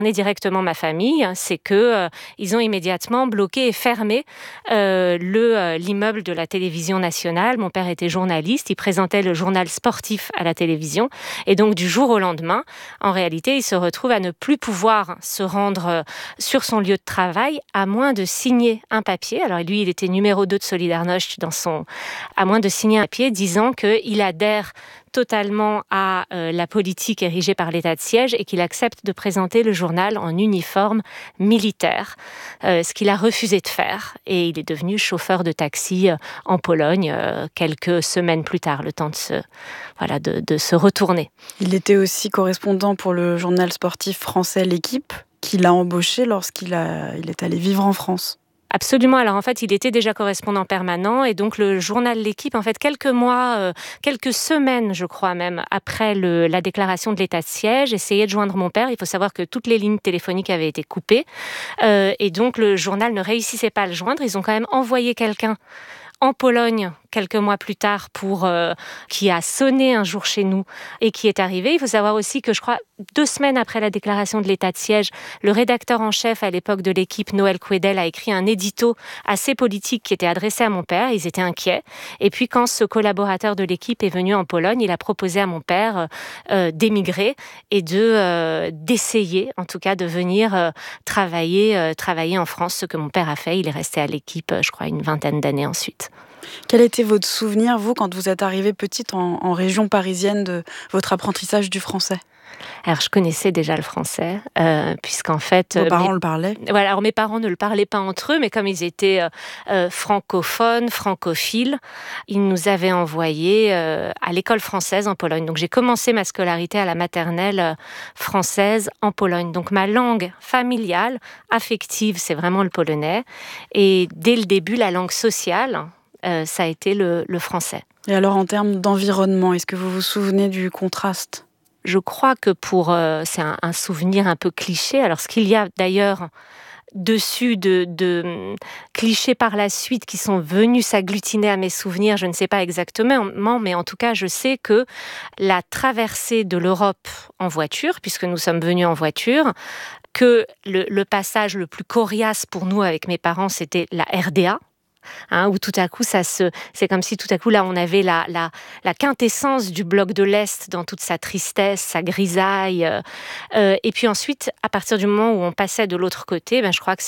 directement ma famille, c'est que ils ont immédiatement bloqué et fermé l'immeuble de la télévision nationale. Mon père était journaliste, il présentait le journal sportif à la télévision, et donc du jour au lendemain, en réalité, il se retrouve à ne plus pouvoir se rendre sur son lieu de travail, à moins de signer un papier. Alors lui, il était numéro 2 de Solidarność à moins de signer un papier disant qu'il adhère totalement à la politique érigée par l'état de siège et qu'il accepte de présenter le journal en uniforme militaire, ce qu'il a refusé de faire. Et il est devenu chauffeur de taxi en Pologne quelques semaines plus tard, le temps de se retourner. Il était aussi correspondant pour le journal sportif français L'Équipe, qu'il a embauché lorsqu'il est allé vivre en France. Absolument. Alors en fait, il était déjà correspondant permanent et donc le journal L'Équipe, en fait, quelques semaines, je crois même, après la déclaration de l'état de siège, essayait de joindre mon père. Il faut savoir que toutes les lignes téléphoniques avaient été coupées et donc le journal ne réussissait pas à le joindre. Ils ont quand même envoyé quelqu'un en Pologne, quelques mois plus tard, qui a sonné un jour chez nous et qui est arrivé. Il faut savoir aussi que, je crois, 2 semaines après la déclaration de l'état de siège, le rédacteur en chef à l'époque de L'Équipe, Noël Quedel, a écrit un édito assez politique qui était adressé à mon père. Ils étaient inquiets. Et puis, quand ce collaborateur de L'Équipe est venu en Pologne, il a proposé à mon père d'émigrer et d'essayer, en tout cas, de venir travailler en France, ce que mon père a fait. Il est resté à L'Équipe, je crois, une 20aine d'années ensuite. Quel était votre souvenir, vous, quand vous êtes arrivée petite en région parisienne, de votre apprentissage du français ? Alors, je connaissais déjà le français, puisqu'en fait... Vos parents le parlaient ? Voilà, alors mes parents ne le parlaient pas entre eux, mais comme ils étaient francophones, francophiles, ils nous avaient envoyés à l'école française en Pologne. Donc, j'ai commencé ma scolarité à la maternelle française en Pologne. Donc, ma langue familiale, affective, c'est vraiment le polonais. Et dès le début, la langue sociale, ça a été le français. Et alors, en termes d'environnement, est-ce que vous vous souvenez du contraste ? Je crois que c'est un souvenir un peu cliché. Alors, ce qu'il y a d'ailleurs dessus de clichés par la suite qui sont venus s'agglutiner à mes souvenirs, je ne sais pas exactement, mais en tout cas, je sais que la traversée de l'Europe en voiture, puisque nous sommes venus en voiture, que le passage le plus coriace pour nous avec mes parents, c'était la RDA. Où tout à coup, c'est comme si tout à coup, là, on avait la quintessence du bloc de l'Est dans toute sa tristesse, sa grisaille. Et puis ensuite, à partir du moment où on passait de l'autre côté, je crois que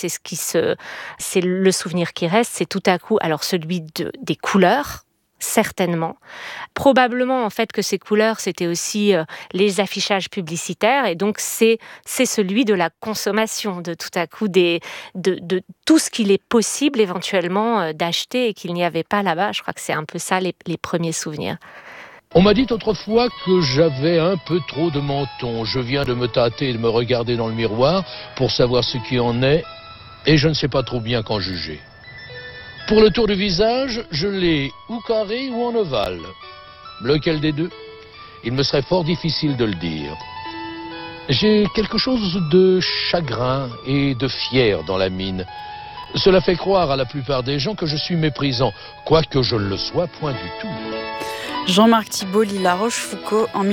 c'est le souvenir qui reste, c'est tout à coup, alors celui des couleurs, certainement. Probablement, en fait, que ces couleurs, c'était aussi les affichages publicitaires. Et donc, c'est celui de la consommation, de tout à coup, de tout ce qu'il est possible éventuellement d'acheter et qu'il n'y avait pas là-bas. Je crois que c'est un peu ça, les premiers souvenirs. On m'a dit autrefois que j'avais un peu trop de menton. Je viens de me tâter et de me regarder dans le miroir pour savoir ce qui en est, et je ne sais pas trop bien qu'en juger. Pour le tour du visage, je l'ai ou carré ou en ovale. Lequel des deux ? Il me serait fort difficile de le dire. J'ai quelque chose de chagrin et de fier dans la mine. Cela fait croire à la plupart des gens que je suis méprisant, quoique je ne le sois point du tout. Jean-Marc Thibault lit La Rochefoucauld en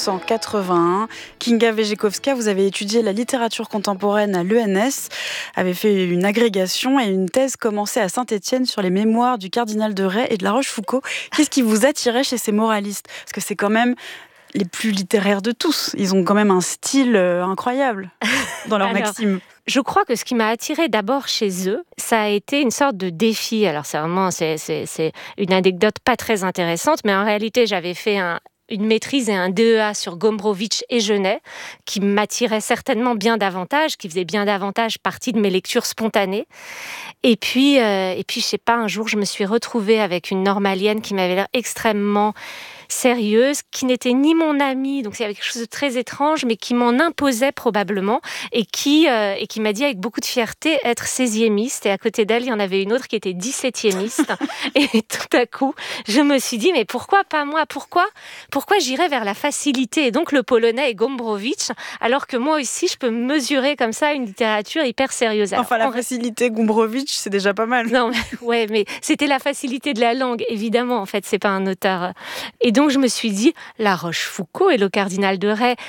1981. Kinga Wejciechowska, vous avez étudié la littérature contemporaine à l'ENS, avez fait une agrégation et une thèse commencée à Saint-Étienne sur les mémoires du cardinal de Rais et de La Rochefoucauld. Qu'est-ce qui vous attirait chez ces moralistes ? Parce que c'est quand même les plus littéraires de tous. Ils ont quand même un style incroyable dans leurs maximes. Je crois que ce qui m'a attirée d'abord chez eux, ça a été une sorte de défi. Alors c'est une anecdote pas très intéressante, mais en réalité j'avais fait une maîtrise et un DEA sur Gombrowicz et Genet, qui m'attiraient certainement bien davantage, qui faisaient bien davantage partie de mes lectures spontanées. Et puis je sais pas, un jour je me suis retrouvée avec une normalienne qui m'avait l'air extrêmement sérieuse, qui n'était ni mon amie, donc il y avait quelque chose de très étrange, mais qui m'en imposait probablement, et qui m'a dit avec beaucoup de fierté être 16e. Et à côté d'elle, il y en avait une autre qui était 17e. Et tout à coup, je me suis dit, mais pourquoi pas moi ? Pourquoi j'irais vers la facilité, et donc le polonais et Gombrowicz, alors que moi aussi, je peux mesurer comme ça une littérature hyper sérieuse. Alors, la facilité Gombrowicz, c'est déjà pas mal. Non, mais c'était la facilité de la langue, évidemment, en fait, c'est pas un auteur. Et donc, je me suis dit, La Rochefoucauld et le cardinal de Rais,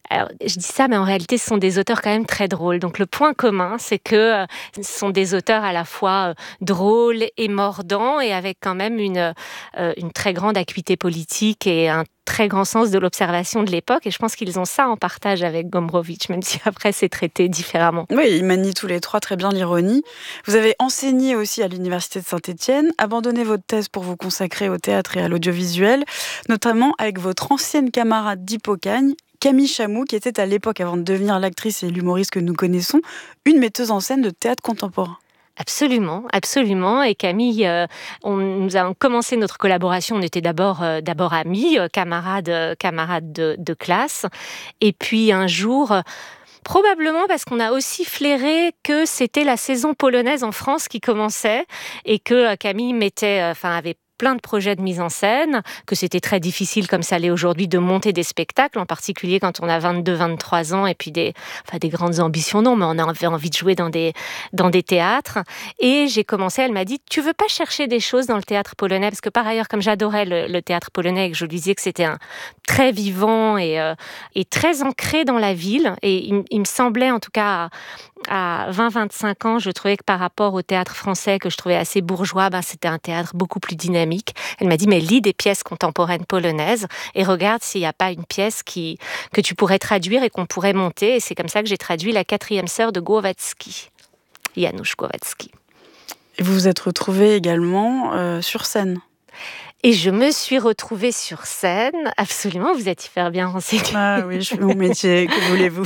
Alors, je dis ça, mais en réalité, ce sont des auteurs quand même très drôles. Donc, le point commun, c'est que ce sont des auteurs à la fois drôles et mordants, et avec quand même une très grande acuité politique et un très grand sens de l'observation de l'époque. Et je pense qu'ils ont ça en partage avec Gombrowicz, même si après, c'est traité différemment. Oui, ils manient tous les trois très bien l'ironie. Vous avez enseigné aussi à l'Université de Saint-Étienne, abandonné votre thèse pour vous consacrer au théâtre et à l'audiovisuel, notamment avec votre ancienne camarade d'Hippocagne, Camille Chamou, qui était à l'époque, avant de devenir l'actrice et l'humoriste que nous connaissons, une metteuse en scène de théâtre contemporain. Absolument, absolument. Et Camille, nous avons commencé notre collaboration. On était d'abord amis, camarades de classe. Et puis un jour, probablement parce qu'on a aussi flairé que c'était la saison polonaise en France qui commençait et que Camille avait plein de projets de mise en scène, que c'était très difficile, comme ça l'est aujourd'hui, de monter des spectacles, en particulier quand on a 22-23 ans et puis des grandes ambitions, non, mais on avait envie de jouer dans des théâtres. Et j'ai commencé, elle m'a dit, tu veux pas chercher des choses dans le théâtre polonais? Parce que par ailleurs, comme j'adorais le théâtre polonais et que je lui disais que c'était un très vivant et très ancré dans la ville, et il me semblait, en tout cas, à 20-25 ans, je trouvais que par rapport au théâtre français, que je trouvais assez bourgeois, c'était un théâtre beaucoup plus dynamique. Elle m'a dit, mais lis des pièces contemporaines polonaises et regarde s'il n'y a pas une pièce que tu pourrais traduire et qu'on pourrait monter. Et c'est comme ça que j'ai traduit La 4e sœur de Głowacki, Janusz Głowacki. Et vous vous êtes retrouvée également sur scène. Et je me suis retrouvée sur scène. Absolument, vous êtes hyper bien renseignée. Ah oui, je fais mon métier, que voulez-vous?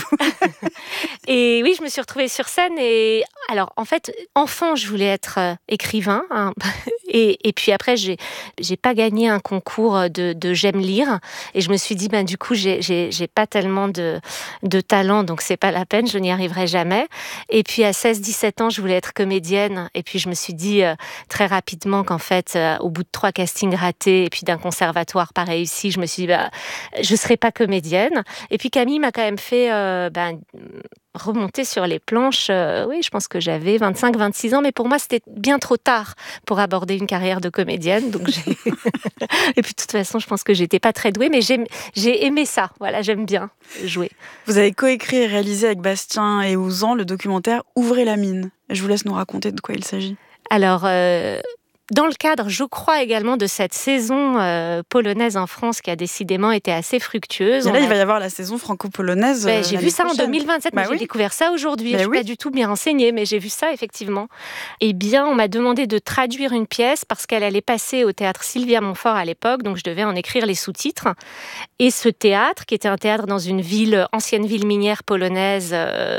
Et oui, je me suis retrouvée sur scène. Et alors, en fait, enfant, je voulais être écrivain. Et puis après, j'ai pas gagné un concours de j'aime lire. Et je me suis dit, du coup, j'ai pas tellement de talent, donc c'est pas la peine, je n'y arriverai jamais. Et puis à 16-17 ans, je voulais être comédienne. Et puis je me suis dit très rapidement qu'en fait, au bout de 3 castings ratés et puis d'un conservatoire pas réussi, je me suis dit, je serai pas comédienne. Et puis Camille m'a quand même fait remonter sur les planches. Oui, je pense que j'avais 25-26 ans, mais pour moi, c'était bien trop tard pour aborder une carrière de comédienne. Donc et puis de toute façon, je pense que j'étais pas très douée, mais j'ai aimé ça. Voilà, j'aime bien jouer. Vous avez coécrit et réalisé avec Bastien et Ouzan le documentaire Ouvrez la mine. Je vous laisse nous raconter de quoi il s'agit. Alors, dans le cadre, je crois également, de cette saison polonaise en France qui a décidément été assez fructueuse. Et là, il va y avoir la saison franco-polonaise. J'ai vu ça prochaine. En 2027, mais j'ai découvert ça aujourd'hui. Je ne suis pas du tout bien renseignée, mais j'ai vu ça effectivement. Eh bien, on m'a demandé de traduire une pièce parce qu'elle allait passer au théâtre Sylvia Montfort à l'époque, donc je devais en écrire les sous-titres. Et ce théâtre, qui était un théâtre dans une ancienne ville minière polonaise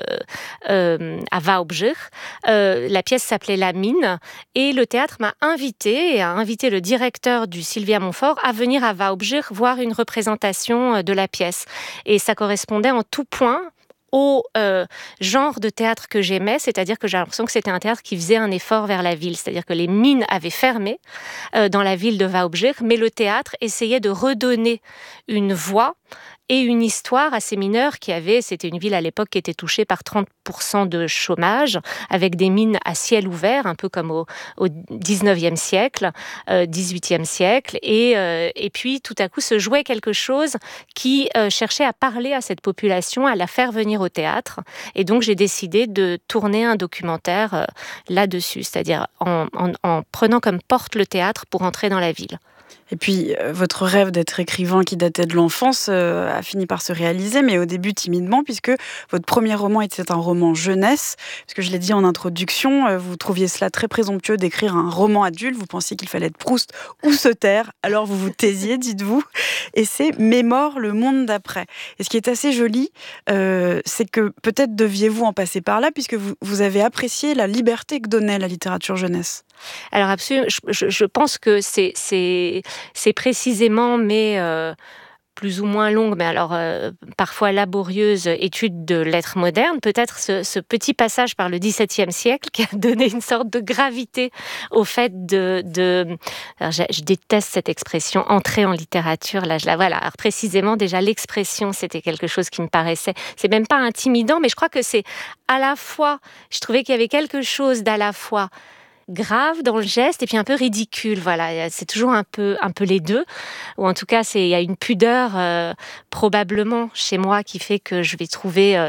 à Wałbrzych, la pièce s'appelait La Mine, et le théâtre m'a invité le directeur du Sylvia Montfort à venir à Wałbrzych voir une représentation de la pièce. Et ça correspondait en tout point au genre de théâtre que j'aimais, c'est-à-dire que j'ai l'impression que c'était un théâtre qui faisait un effort vers la ville, c'est-à-dire que les mines avaient fermé dans la ville de Wałbrzych, mais le théâtre essayait de redonner une voix et une histoire à ces mineurs c'était une ville à l'époque qui était touchée par 30% de chômage, avec des mines à ciel ouvert, un peu comme au 19e siècle, 18e siècle, et puis tout à coup se jouait quelque chose qui cherchait à parler à cette population, à la faire venir au théâtre, et donc j'ai décidé de tourner un documentaire là-dessus, c'est-à-dire en prenant comme porte le théâtre pour entrer dans la ville. Et puis, votre rêve d'être écrivain qui datait de l'enfance a fini par se réaliser, mais au début timidement, puisque votre premier roman était un roman jeunesse. Parce que je l'ai dit en introduction, vous trouviez cela très présomptueux d'écrire un roman adulte. Vous pensiez qu'il fallait être Proust ou se taire. Alors vous vous taisiez, dites-vous. Et c'est Mémore, le monde d'après. Et ce qui est assez joli, c'est que peut-être deviez-vous en passer par là, puisque vous avez apprécié la liberté que donnait la littérature jeunesse. Alors absolument, je pense que c'est précisément mes plus ou moins longues, mais alors parfois laborieuses études de lettres modernes, peut-être ce petit passage par le XVIIe siècle qui a donné une sorte de gravité au fait alors je déteste cette expression, entrer en littérature, là je la voilà. Alors précisément déjà l'expression, c'était quelque chose qui me paraissait, c'est même pas intimidant, mais je crois que c'est à la fois, je trouvais qu'il y avait quelque chose d'à la fois grave dans le geste et puis un peu ridicule. Voilà, c'est toujours un peu les deux. Ou en tout cas, il y a une pudeur probablement chez moi qui fait que je vais trouver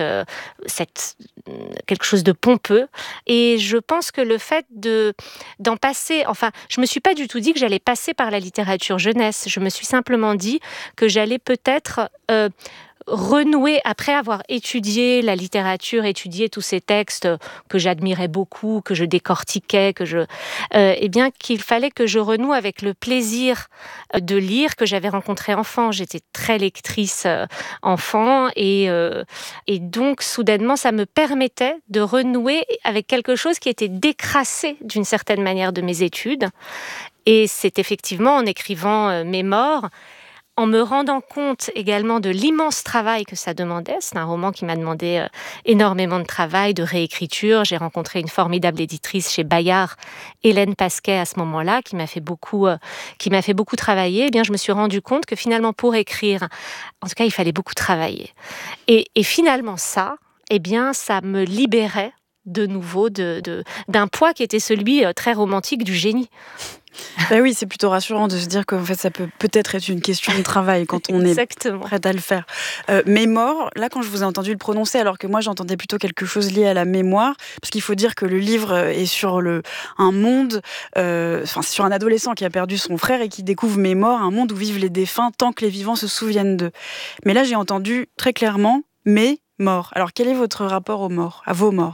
quelque chose de pompeux. Et je pense que le fait d'en passer, enfin, je me suis pas du tout dit que j'allais passer par la littérature jeunesse. Je me suis simplement dit que j'allais peut-être renouer, après avoir étudié la littérature, étudié tous ces textes que j'admirais beaucoup, que je décortiquais, eh bien qu'il fallait que je renoue avec le plaisir de lire que j'avais rencontré enfant. J'étais très lectrice enfant et donc soudainement ça me permettait de renouer avec quelque chose qui était décrassé d'une certaine manière de mes études. Et c'est effectivement en écrivant Mémoire, en me rendant compte également de l'immense travail que ça demandait. C'est un roman qui m'a demandé énormément de travail, de réécriture. J'ai rencontré une formidable éditrice chez Bayard, Hélène Pasquet, à ce moment-là, qui m'a fait beaucoup travailler. Eh bien, je me suis rendu compte que finalement, pour écrire, en tout cas, il fallait beaucoup travailler. Et finalement, ça, eh bien, ça me libérait de nouveau d'un poids qui était celui très romantique du génie. Ben oui, c'est plutôt rassurant de se dire qu'en fait, ça peut peut-être être une question de travail quand on est prête à le faire. Mémoire, là, quand je vous ai entendu le prononcer, alors que moi, j'entendais plutôt quelque chose lié à la mémoire, parce qu'il faut dire que le livre est sur un monde, sur un adolescent qui a perdu son frère et qui découvre Mémoire, un monde où vivent les défunts tant que les vivants se souviennent d'eux. Mais là, j'ai entendu très clairement Mémoire. Alors, quel est votre rapport aux morts, à vos morts ?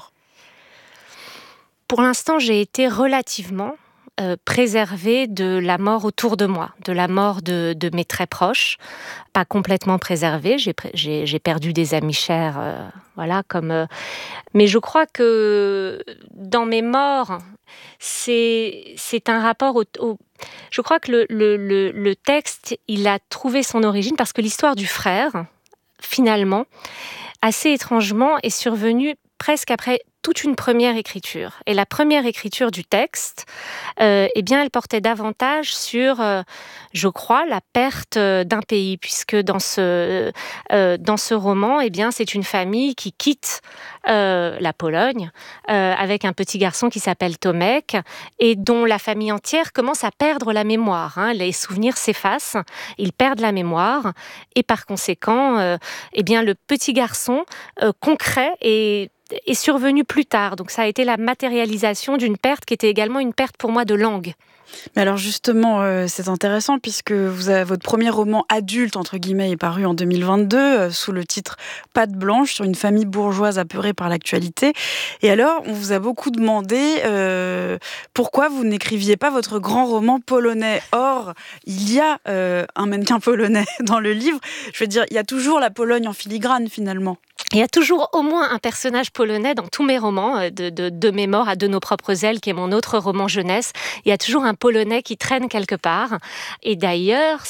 Pour l'instant, j'ai été relativement préservée de la mort autour de moi, de la mort de mes très proches. Pas complètement préservée, j'ai perdu des amis chers, voilà, mais je crois que dans mes morts, c'est un rapport je crois que le texte, il a trouvé son origine parce que l'histoire du frère, finalement, assez étrangement, est survenue presque après toute une première écriture. Et la première écriture du texte, eh bien, elle portait davantage sur, je crois, la perte d'un pays, puisque dans ce roman, eh bien, c'est une famille qui quitte la Pologne avec un petit garçon qui s'appelle Tomek et dont la famille entière commence à perdre la mémoire. Les souvenirs s'effacent, ils perdent la mémoire et par conséquent, eh bien, le petit garçon concret est survenu plus tard. Donc ça a été la matérialisation d'une perte qui était également une perte pour moi de langue. Mais alors justement, c'est intéressant puisque votre premier roman adulte, entre guillemets, est paru en 2022 sous le titre Patte blanche, sur une famille bourgeoise apeurée par l'actualité. Et alors, on vous a beaucoup demandé pourquoi vous n'écriviez pas votre grand roman polonais. Or, il y a un mannequin polonais dans le livre. Je veux dire, il y a toujours la Pologne en filigrane finalement. Il y a toujours au moins un personnage polonais dans tous mes romans, de Mémoire à De nos propres ailes, qui est mon autre roman jeunesse. Il y a toujours un Polonais qui traîne quelque part. Et d'ailleurs,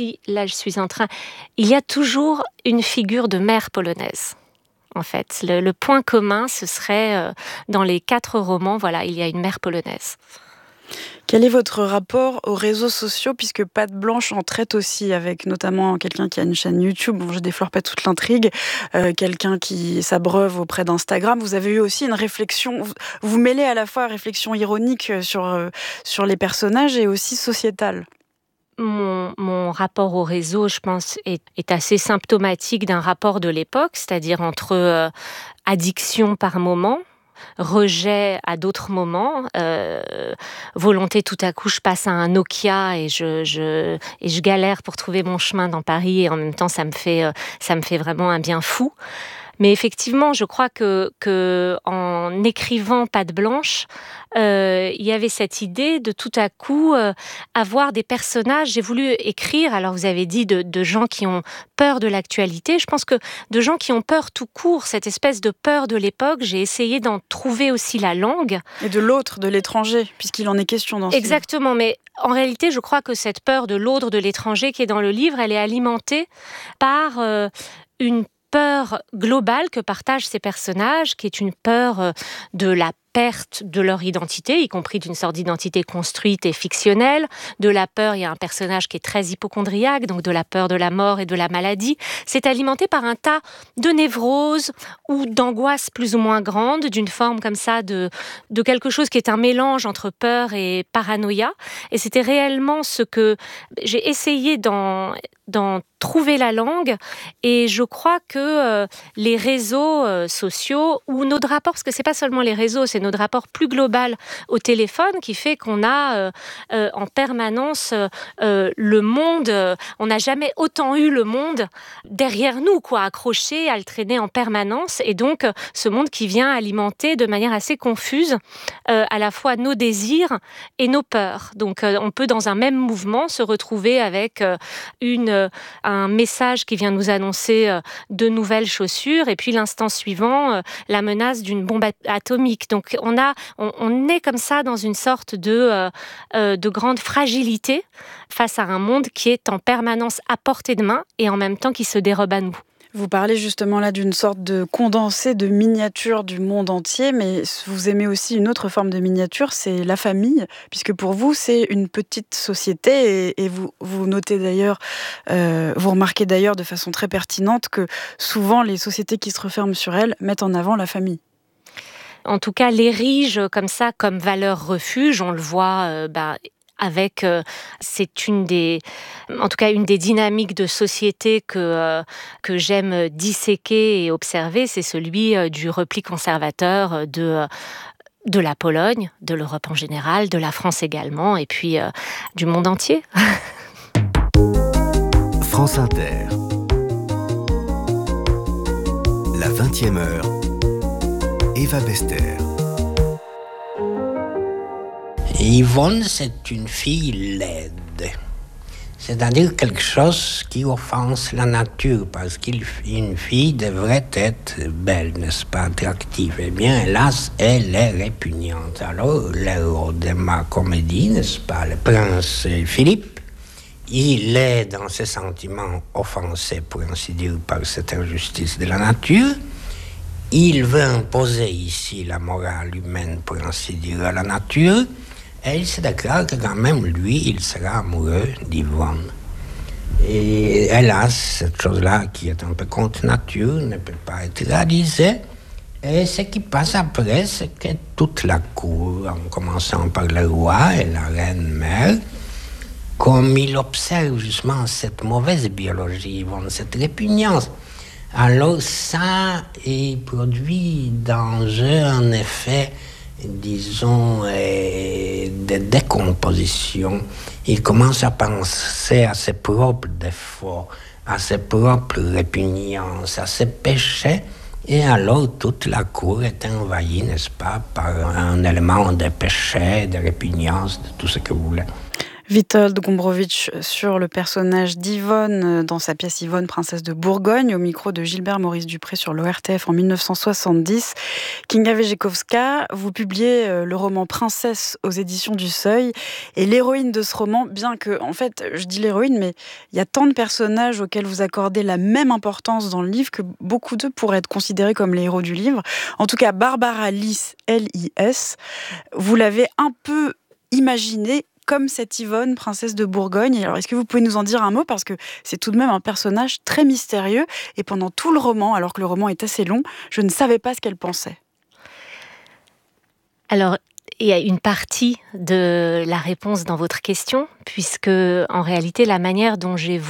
il y a toujours une figure de mère polonaise. En fait, le point commun, ce serait dans les 4 romans, voilà, il y a une mère polonaise. Quel est votre rapport aux réseaux sociaux, puisque Patte blanche en traite aussi, avec notamment quelqu'un qui a une chaîne YouTube, bon, je déflore pas toute l'intrigue, quelqu'un qui s'abreuve auprès d'Instagram. Vous avez eu aussi une réflexion, vous mêlez à la fois réflexion ironique sur les personnages et aussi sociétale. Mon rapport au réseau, je pense, est assez symptomatique d'un rapport de l'époque, c'est-à-dire entre addiction par moment, rejet à d'autres moments, volonté tout à coup je passe à un Nokia et je galère pour trouver mon chemin dans Paris et en même temps ça me fait vraiment un bien fou. Mais effectivement, je crois que en écrivant Patte blanche, il y avait cette idée de tout à coup avoir des personnages. J'ai voulu écrire, alors vous avez dit de gens qui ont peur de l'actualité. Je pense que de gens qui ont peur tout court, cette espèce de peur de l'époque, j'ai essayé d'en trouver aussi la langue. Et de l'autre, de l'étranger, puisqu'il en est question dans ce livre. Exactement, mais en réalité, je crois que cette peur de l'autre, de l'étranger qui est dans le livre, elle est alimentée par une peur globale que partagent ces personnages, qui est une peur de la perte de leur identité, y compris d'une sorte d'identité construite et fictionnelle, de la peur. Il y a un personnage qui est très hypocondriaque, donc de la peur de la mort et de la maladie. C'est alimenté par un tas de névroses ou d'angoisses plus ou moins grandes, d'une forme comme ça de quelque chose qui est un mélange entre peur et paranoïa. Et c'était réellement ce que j'ai essayé d'en trouver la langue, et je crois que les réseaux sociaux ou notre rapport, parce que c'est pas seulement les réseaux, c'est notre rapport plus global au téléphone qui fait qu'on a en permanence le monde, on n'a jamais autant eu le monde derrière nous, accroché, à le traîner en permanence, et donc ce monde qui vient alimenter de manière assez confuse à la fois nos désirs et nos peurs. Donc on peut dans un même mouvement se retrouver avec un message qui vient nous annoncer de nouvelles chaussures, et puis l'instant suivant, la menace d'une bombe atomique. Donc on est comme ça dans une sorte de grande fragilité face à un monde qui est en permanence à portée de main et en même temps qui se dérobe à nous. Vous parlez justement là d'une sorte de condensé, de miniature du monde entier, mais vous aimez aussi une autre forme de miniature, c'est la famille, puisque pour vous, c'est une petite société, et vous notez d'ailleurs, vous remarquez d'ailleurs de façon très pertinente que souvent les sociétés qui se referment sur elles mettent en avant la famille. En tout cas, l'érige comme ça, comme valeur refuge, on le voit avec, c'est une des dynamiques de société que j'aime disséquer et observer, c'est celui du repli conservateur de la Pologne, de l'Europe en général, de la France également, et puis du monde entier. France Inter. La 20e heure. Eva Bester. Yvonne, c'est une fille laide. C'est-à-dire quelque chose qui offense la nature, parce qu'une fille devrait être belle, n'est-ce pas, attractive. Eh bien, hélas, elle est répugnante. Alors, l'héros de ma comédie, n'est-ce pas, le prince Philippe, il est dans ses sentiments offensés, pour ainsi dire, par cette injustice de la nature. Il veut imposer ici la morale humaine, pour ainsi dire, à la nature. Et il se déclare que quand même, lui, il sera amoureux d'Yvonne. Et hélas, cette chose-là, qui est un peu contre nature, ne peut pas être réalisée. Et ce qui passe après, c'est que toute la cour, en commençant par le roi et la reine-mère, comme il observe justement cette mauvaise biologie, Yvonne, cette répugnance, alors ça produit dans eux un effet, disons, de décomposition. Il commence à penser à ses propres défauts, à ses propres répugnances, à ses péchés, et alors toute la cour est envahie, n'est-ce pas, par un élément de péché, de répugnance, de tout ce que vous voulez. Witold Gombrowicz sur le personnage d'Yvonne dans sa pièce Yvonne, princesse de Bourgogne, au micro de Gilbert Maurice Dupré sur l'ORTF en 1970. Kinga Wejciechowska, vous publiez le roman Princesse aux éditions du Seuil, et l'héroïne de ce roman, bien que, en fait, je dis l'héroïne, mais il y a tant de personnages auxquels vous accordez la même importance dans le livre que beaucoup d'eux pourraient être considérés comme les héros du livre. En tout cas, Barbara Lys, L-I-S, vous l'avez un peu imaginée comme cette Yvonne, princesse de Bourgogne. Alors, est-ce que vous pouvez nous en dire un mot? Parce que c'est tout de même un personnage très mystérieux. Et pendant tout le roman, alors que le roman est assez long, je ne savais pas ce qu'elle pensait. Alors, il y a une partie de la réponse dans votre question, puisque en réalité, la manière dont j'ai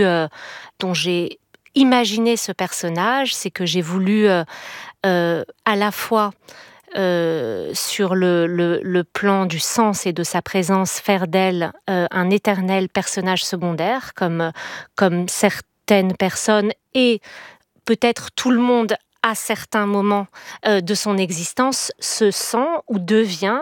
imaginé ce personnage, c'est que j'ai voulu à la fois sur le plan du sens et de sa présence, faire d'elle un éternel personnage secondaire, comme certaines personnes et peut-être tout le monde à certains moments de son existence se sent ou devient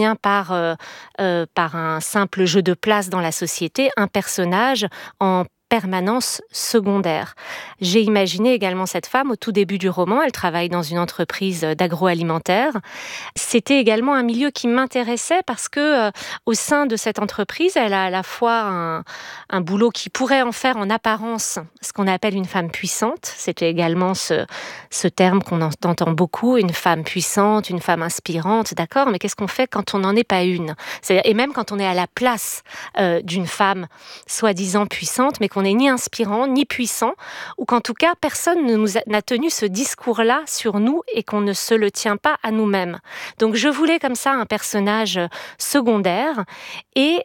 par un simple jeu de place dans la société un personnage en permanence secondaire. J'ai imaginé également cette femme au tout début du roman. Elle travaille dans une entreprise d'agroalimentaire. C'était également un milieu qui m'intéressait parce que au sein de cette entreprise, elle a à la fois un boulot qui pourrait en faire en apparence ce qu'on appelle une femme puissante. C'était également ce terme qu'on entend beaucoup, une femme puissante, une femme inspirante, d'accord, mais qu'est-ce qu'on fait quand on n'en est pas une ? Et même quand on est à la place d'une femme soi-disant puissante, mais qu'on n'est ni inspirant, ni puissant, ou qu'en tout cas, personne n'a tenu ce discours-là sur nous et qu'on ne se le tient pas à nous-mêmes. Donc je voulais comme ça un personnage secondaire et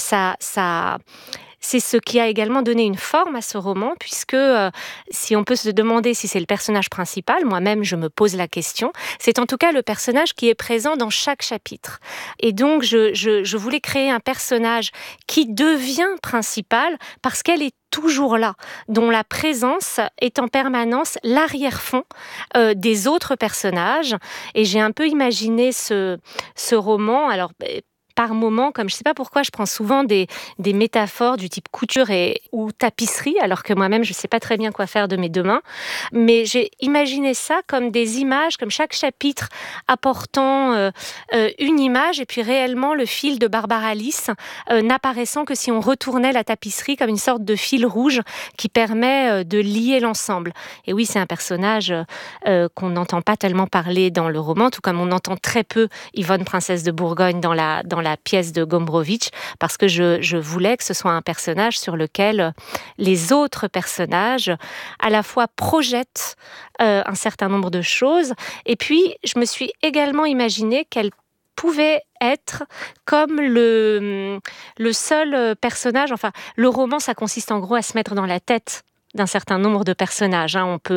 c'est ce qui a également donné une forme à ce roman, puisque si on peut se demander si c'est le personnage principal, moi-même je me pose la question, c'est en tout cas le personnage qui est présent dans chaque chapitre. Et donc je voulais créer un personnage qui devient principal parce qu'elle est toujours là, dont la présence est en permanence l'arrière-fond des autres personnages. Et j'ai un peu imaginé ce roman, alors par moments, comme je ne sais pas pourquoi, je prends souvent des métaphores du type couture ou tapisserie, alors que moi-même, je ne sais pas très bien quoi faire de mes deux mains. Mais j'ai imaginé ça comme des images, comme chaque chapitre apportant une image, et puis réellement le fil de Barbara Alice n'apparaissant que si on retournait la tapisserie comme une sorte de fil rouge qui permet de lier l'ensemble. Et oui, c'est un personnage qu'on n'entend pas tellement parler dans le roman, tout comme on entend très peu Yvonne, princesse de Bourgogne, dans la pièce de Gombrowicz, parce que je voulais que ce soit un personnage sur lequel les autres personnages à la fois projettent un certain nombre de choses, et puis je me suis également imaginé qu'elle pouvait être comme le seul personnage, enfin le roman ça consiste en gros à se mettre dans la tête d'un certain nombre de personnages.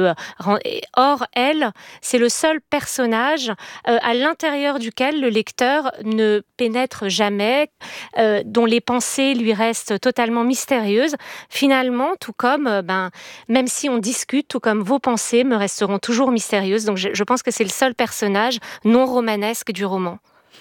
Or, elle, c'est le seul personnage à l'intérieur duquel le lecteur ne pénètre jamais, dont les pensées lui restent totalement mystérieuses. Finalement, tout comme, même si on discute, tout comme vos pensées me resteront toujours mystérieuses. Donc, je pense que c'est le seul personnage non romanesque du roman.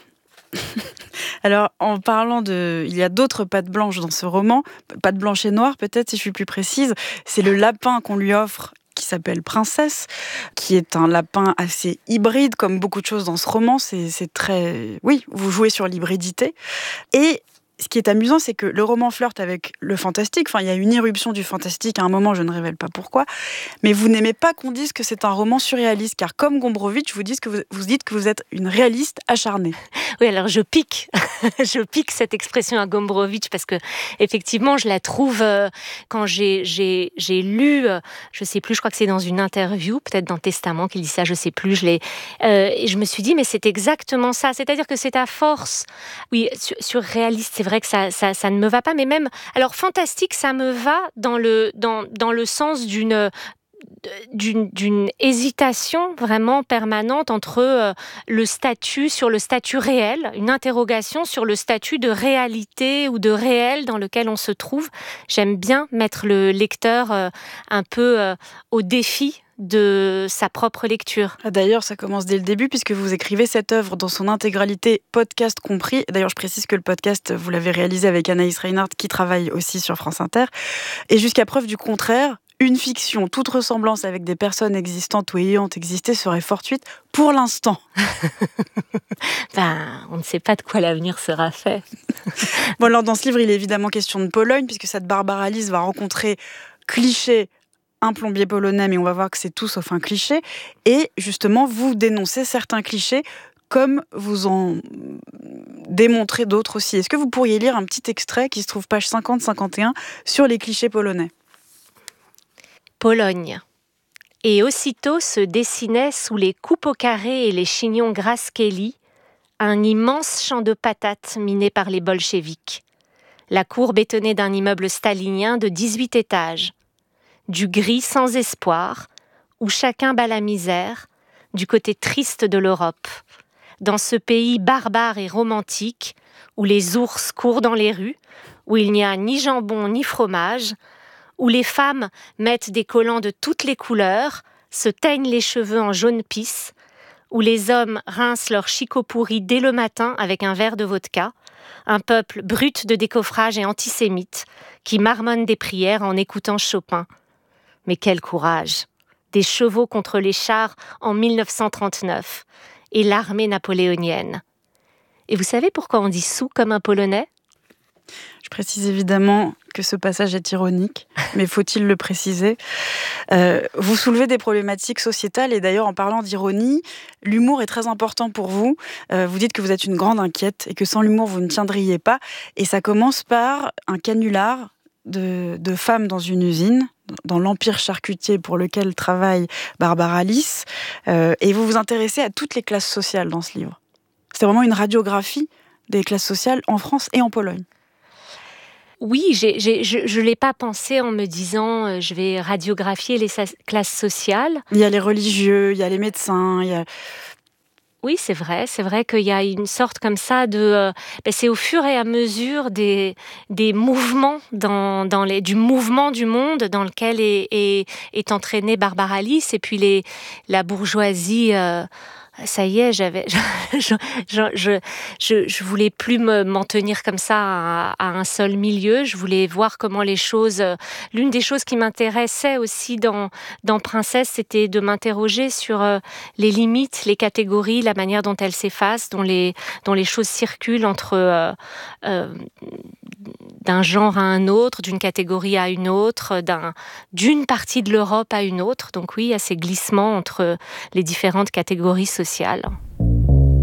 Alors, en parlant il y a d'autres pattes blanches dans ce roman, pattes blanches et noires peut-être, si je suis plus précise. C'est le lapin qu'on lui offre, qui s'appelle Princesse, qui est un lapin assez hybride, comme beaucoup de choses dans ce roman. C'est très... Oui, vous jouez sur l'hybridité. Et ce qui est amusant, c'est que le roman flirte avec le fantastique. Enfin, il y a une irruption du fantastique à un moment, je ne révèle pas pourquoi. Mais vous n'aimez pas qu'on dise que c'est un roman surréaliste, car comme Gombrowicz, vous dites que vous êtes une réaliste acharnée. Oui, alors je pique cette expression à Gombrowicz parce que effectivement, je la trouve quand j'ai lu, je sais plus, je crois que c'est dans une interview, peut-être dans Testament qu'il dit ça, je sais plus. Et je me suis dit, mais c'est exactement ça. C'est-à-dire que c'est à force, oui, surréaliste, c'est vrai que ça ne me va pas, mais même, alors fantastique, ça me va dans le sens d'une hésitation vraiment permanente entre le statut réel, une interrogation sur le statut de réalité ou de réel dans lequel on se trouve. J'aime bien mettre le lecteur un peu au défi de sa propre lecture. D'ailleurs, ça commence dès le début puisque vous écrivez cette œuvre dans son intégralité, podcast compris. D'ailleurs, je précise que le podcast, vous l'avez réalisé avec Anaïs Reinhardt qui travaille aussi sur France Inter. Et jusqu'à preuve du contraire, une fiction, toute ressemblance avec des personnes existantes ou ayant existé serait fortuite pour l'instant. On ne sait pas de quoi l'avenir sera fait. Bon, alors dans ce livre, il est évidemment question de Pologne, puisque cette Barbara Alice va rencontrer cliché, un plombier polonais, mais on va voir que c'est tout sauf un cliché. Et justement, vous dénoncez certains clichés, comme vous en démontrez d'autres aussi. Est-ce que vous pourriez lire un petit extrait qui se trouve page 50-51 sur les clichés polonais ? Pologne. Et aussitôt se dessinait sous les coupes au carré et les chignons Grace Kelly un immense champ de patates miné par les bolcheviks. La cour bétonnée d'un immeuble stalinien de 18 étages. Du gris sans espoir, où chacun bat la misère, du côté triste de l'Europe. Dans ce pays barbare et romantique, où les ours courent dans les rues, où il n'y a ni jambon ni fromage, où les femmes mettent des collants de toutes les couleurs, se teignent les cheveux en jaune pisse, où les hommes rincent leur chicot pourri dès le matin avec un verre de vodka, un peuple brut de décoffrage et antisémite, qui marmonne des prières en écoutant Chopin. Mais quel courage! Des chevaux contre les chars en 1939 et l'armée napoléonienne. Et vous savez pourquoi on dit sous comme un Polonais ? Je précise évidemment que ce passage est ironique, mais faut-il le préciser ? Vous soulevez des problématiques sociétales et d'ailleurs en parlant d'ironie, l'humour est très important pour vous. Vous dites que vous êtes une grande inquiète et que sans l'humour vous ne tiendriez pas. Et ça commence par un canular de femmes dans une usine, dans l'empire charcutier pour lequel travaille Barbara Alice. Et vous vous intéressez à toutes les classes sociales dans ce livre. C'est vraiment une radiographie des classes sociales en France et en Pologne. Oui, je ne l'ai pas pensé en me disant je vais radiographier les classes sociales. Il y a les religieux, il y a les médecins, il y a... Oui, c'est vrai qu'il y a une sorte comme ça de... c'est au fur et à mesure des mouvements, du mouvement du monde dans lequel est entraînée Barbara Alice, et puis la bourgeoisie... ça y est, je voulais plus m'en tenir comme ça à un seul milieu. Je voulais voir comment les choses... L'une des choses qui m'intéressait aussi dans Princesse, c'était de m'interroger sur les limites, les catégories, la manière dont elles s'effacent, dont les choses circulent entre d'un genre à un autre, d'une catégorie à une autre, d'une partie de l'Europe à une autre. Donc oui, il y a ces glissements entre les différentes catégories sociales.